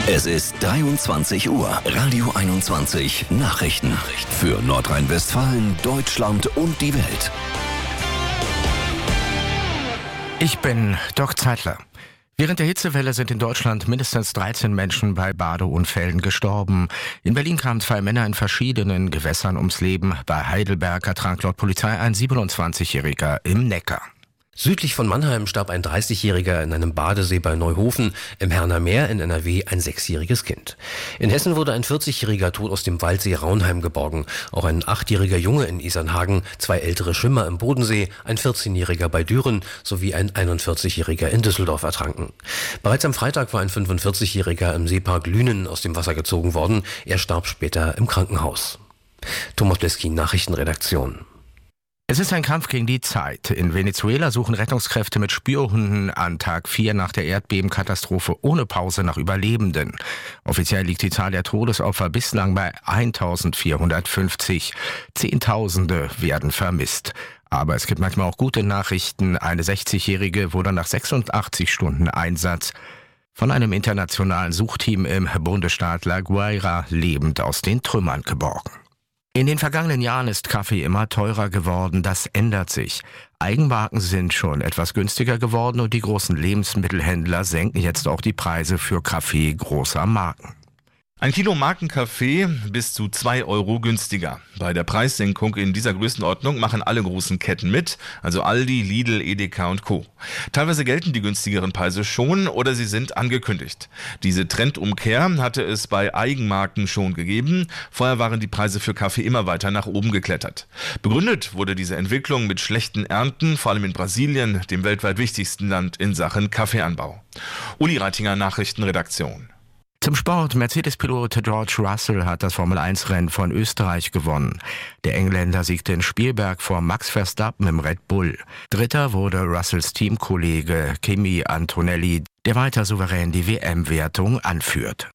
Es ist 23 Uhr. Radio 21 Nachrichten. Für Nordrhein-Westfalen, Deutschland und die Welt. Ich bin Doc Zeitler. Während der Hitzewelle sind in Deutschland mindestens 13 Menschen bei Badeunfällen gestorben. In Berlin kamen 2 Männer in verschiedenen Gewässern ums Leben. Bei Heidelberg ertrank laut Polizei ein 27-Jähriger im Neckar. Südlich von Mannheim starb ein 30-Jähriger in einem Badesee bei Neuhofen, im Herner Meer in NRW ein 6-jähriges Kind. In Hessen wurde ein 40-jähriger tot aus dem Waldsee Raunheim geborgen. Auch ein 8-jähriger Junge in Isernhagen, 2 ältere Schwimmer im Bodensee, ein 14-jähriger bei Düren sowie ein 41-jähriger in Düsseldorf ertranken. Bereits am Freitag war ein 45-jähriger im Seepark Lünen aus dem Wasser gezogen worden. Er starb später im Krankenhaus. Thomas Bleski, Nachrichtenredaktion. Es ist ein Kampf gegen die Zeit. In Venezuela suchen Rettungskräfte mit Spürhunden an Tag 4 nach der Erdbebenkatastrophe ohne Pause nach Überlebenden. Offiziell liegt die Zahl der Todesopfer bislang bei 1450. Zehntausende werden vermisst. Aber es gibt manchmal auch gute Nachrichten. Eine 60-Jährige wurde nach 86 Stunden Einsatz von einem internationalen Suchteam im Bundesstaat La Guaira lebend aus den Trümmern geborgen. In den vergangenen Jahren ist Kaffee immer teurer geworden, das ändert sich. Eigenmarken sind schon etwas günstiger geworden und die großen Lebensmittelhändler senken jetzt auch die Preise für Kaffee großer Marken. Ein Kilo Markenkaffee bis zu 2 Euro günstiger. Bei der Preissenkung in dieser Größenordnung machen alle großen Ketten mit, also Aldi, Lidl, Edeka und Co. Teilweise gelten die günstigeren Preise schon oder sie sind angekündigt. Diese Trendumkehr hatte es bei Eigenmarken schon gegeben. Vorher waren die Preise für Kaffee immer weiter nach oben geklettert. Begründet wurde diese Entwicklung mit schlechten Ernten, vor allem in Brasilien, dem weltweit wichtigsten Land in Sachen Kaffeeanbau. Uli Reitinger, Nachrichtenredaktion. Zum Sport. Mercedes-Pilot George Russell hat das Formel-1-Rennen von Österreich gewonnen. Der Engländer siegte in Spielberg vor Max Verstappen im Red Bull. Dritter wurde Russells Teamkollege Kimi Antonelli, der weiter souverän die WM-Wertung anführt.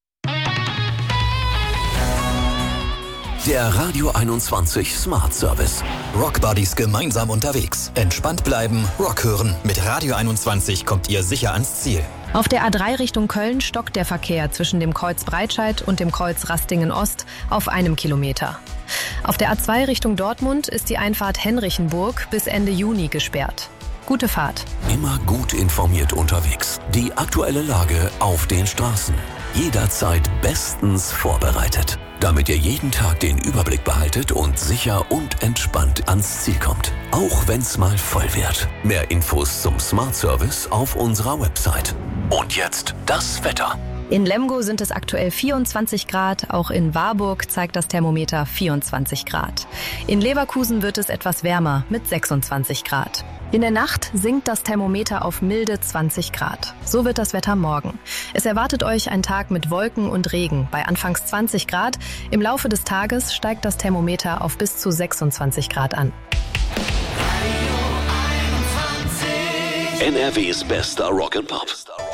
Der Radio 21 Smart Service. Rockbuddies gemeinsam unterwegs. Entspannt bleiben, Rock hören. Mit Radio 21 kommt ihr sicher ans Ziel. Auf der A3 Richtung Köln stockt der Verkehr zwischen dem Kreuz Breitscheid und dem Kreuz Rastingen-Ost auf 1 Kilometer. Auf der A2 Richtung Dortmund ist die Einfahrt Henrichenburg bis Ende Juni gesperrt. Gute Fahrt. Immer gut informiert unterwegs. Die aktuelle Lage auf den Straßen. Jederzeit bestens vorbereitet. Damit ihr jeden Tag den Überblick behaltet und sicher und entspannt ans Ziel kommt. Auch wenn's mal voll wird. Mehr Infos zum Smart Service auf unserer Website. Und jetzt das Wetter. In Lemgo sind es aktuell 24 Grad, auch in Warburg zeigt das Thermometer 24 Grad. In Leverkusen wird es etwas wärmer mit 26 Grad. In der Nacht sinkt das Thermometer auf milde 20 Grad. So wird das Wetter morgen. Es erwartet euch ein Tag mit Wolken und Regen bei anfangs 20 Grad. Im Laufe des Tages steigt das Thermometer auf bis zu 26 Grad an. NRWs bester Rock'n'Pop.